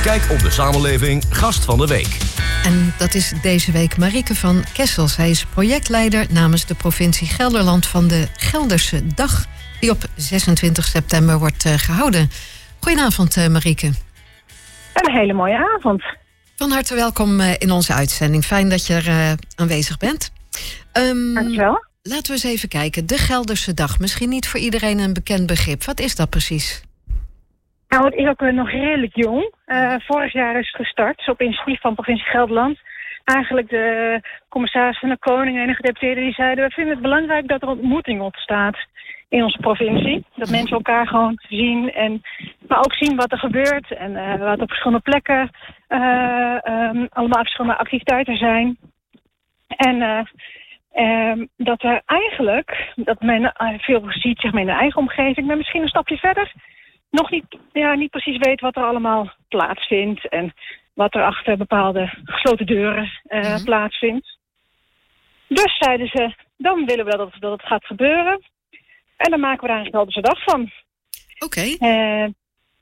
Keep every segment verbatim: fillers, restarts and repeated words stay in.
Kijk op de samenleving Gast van de Week. En dat is deze week Marieke van Kessel. Zij is projectleider namens de provincie Gelderland van de Gelderse Dag, die op zesentwintig september wordt uh, gehouden. Goedenavond, uh, Marieke. Een hele mooie avond. Van harte welkom uh, in onze uitzending. Fijn dat je er uh, aanwezig bent. Um, Dankjewel. Laten we eens even kijken. De Gelderse Dag. Misschien niet voor iedereen een bekend begrip. Wat is dat precies? Nou, het is ook uh, nog redelijk jong. Uh, vorig jaar is het gestart, op initiatief van provincie Gelderland. Eigenlijk de commissaris van de Koning en de gedeputeerden die zeiden: we vinden het belangrijk dat er een ontmoeting ontstaat in onze provincie. Dat mensen elkaar gewoon zien, en, maar ook zien wat er gebeurt. En uh, wat op verschillende plekken uh, um, allemaal verschillende activiteiten zijn. En uh, um, dat er eigenlijk, dat men uh, veel ziet zeg maar, in de eigen omgeving, maar misschien een stapje verder nog niet, ja, niet precies weet wat er allemaal plaatsvindt en wat er achter bepaalde gesloten deuren uh, mm-hmm. plaatsvindt. Dus zeiden ze, dan willen we dat het, dat het gaat gebeuren. En dan maken we daar een Gelderse Dag van. Oké. Okay. Uh, en,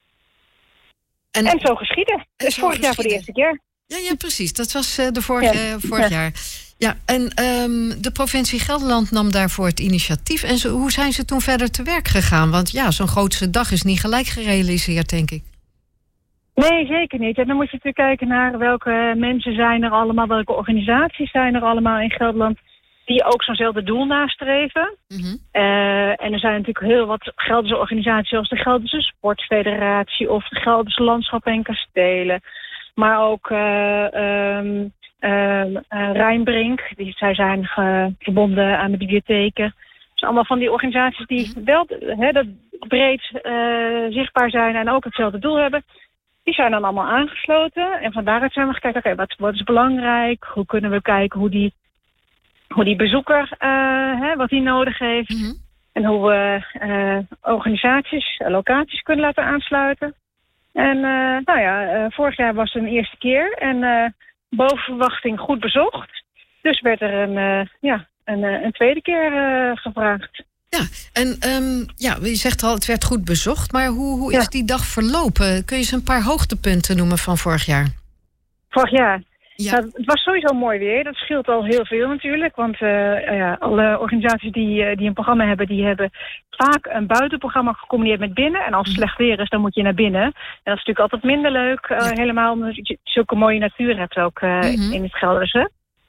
en zo geschieden. Dus vorig jaar voor de eerste keer. Ja, ja, precies. Dat was uh, de vorige, ja. uh, vorig ja. jaar. Ja, en um, de provincie Gelderland nam daarvoor het initiatief. En zo, hoe zijn ze toen verder te werk gegaan? Want ja, zo'n grootste dag is niet gelijk gerealiseerd, denk ik. Nee, zeker niet. En dan moet je natuurlijk kijken naar welke mensen zijn er allemaal, welke organisaties zijn er allemaal in Gelderland die ook zo'nzelfde doel nastreven. Mm-hmm. Uh, en er zijn natuurlijk heel wat Gelderse organisaties, zoals de Gelderse Sportfederatie of de Gelderse Landschappen en Kastelen. Maar ook uh, um, uh, uh, Rijnbrink, die, zij zijn ge, verbonden aan de bibliotheken. Dus allemaal van die organisaties die mm-hmm. wel he, dat breed uh, zichtbaar zijn en ook hetzelfde doel hebben. Die zijn dan allemaal aangesloten. En van daaruit zijn we gekeken, oké, okay, wat, wat is belangrijk? Hoe kunnen we kijken hoe die, hoe die bezoeker, uh, hè, wat die nodig heeft. Mm-hmm. En hoe we uh, organisaties, uh, locaties kunnen laten aansluiten. En uh, nou ja, uh, vorig jaar was het een eerste keer. En uh, boven verwachting goed bezocht. Dus werd er een, uh, ja, een, een tweede keer uh, gevraagd. Ja, en um, ja, je zegt al, het werd goed bezocht. Maar hoe, hoe is ja. die dag verlopen? Kun je eens een paar hoogtepunten noemen van vorig jaar? Vorig jaar? Ja. Nou, het was sowieso mooi weer. Dat scheelt al heel veel natuurlijk. Want uh, ja, alle organisaties die, uh, die een programma hebben, die hebben vaak een buitenprogramma gecombineerd met binnen. En als het slecht weer is, dan moet je naar binnen. En dat is natuurlijk altijd minder leuk. Uh, ja. Helemaal omdat je zulke mooie natuur hebt ook uh, mm-hmm. in het Gelderse.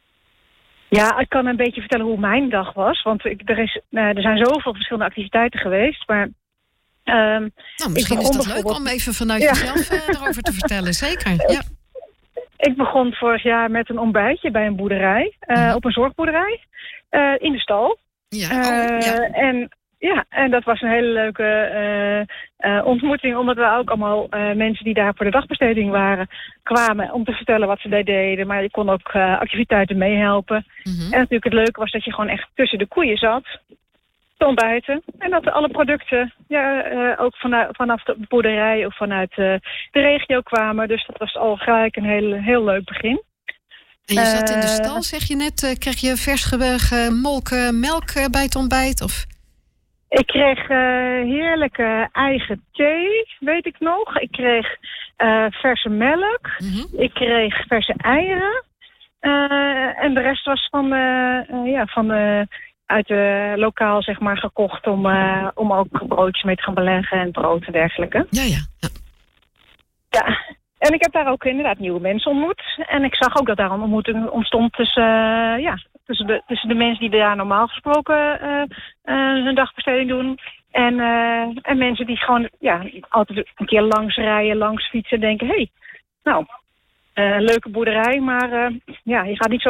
Ja, ik kan een beetje vertellen hoe mijn dag was. Want ik, er, is, uh, er zijn zoveel verschillende activiteiten geweest. Maar, um, nou, misschien is dat leuk om even vanuit ja. jezelf uh, erover te vertellen. Zeker, ja. Ik begon vorig jaar met een ontbijtje bij een boerderij. Uh, mm. Op een zorgboerderij. Uh, in de stal. Ja, oh, ja. Uh, en, ja, en dat was een hele leuke uh, uh, ontmoeting. Omdat we ook allemaal uh, mensen die daar voor de dagbesteding waren, kwamen om te vertellen wat ze daar deden. Maar je kon ook uh, activiteiten meehelpen. Mm-hmm. En natuurlijk het leuke was dat je gewoon echt tussen de koeien zat. Te ontbijten. En dat alle producten ja, uh, ook vanuit, vanaf de boerderij of vanuit uh, de regio kwamen. Dus dat was al gelijk een heel, heel leuk begin. En je zat in de stal, zeg je net. Uh, kreeg je vers gemolken melk uh, bij het ontbijt? Of? Ik kreeg uh, heerlijke eigen thee, weet ik nog. Ik kreeg uh, verse melk. Mm-hmm. Ik kreeg verse eieren. Uh, en de rest was van, uh, uh, ja, van uh, uit de lokaal zeg maar gekocht om, uh, om ook broodjes mee te gaan beleggen en brood en dergelijke. Ja, ja. Ja. Ja. En ik heb daar ook inderdaad nieuwe mensen ontmoet. En ik zag ook dat daar een ontmoeting ontstond tussen, uh, ja, tussen, de, tussen de mensen die daar normaal gesproken uh, uh, hun dagbesteding doen. En, uh, en mensen die gewoon ja, altijd een keer langs rijden, langs fietsen en denken, hé, hey, nou, uh, leuke boerderij, maar uh, ja, je gaat niet zo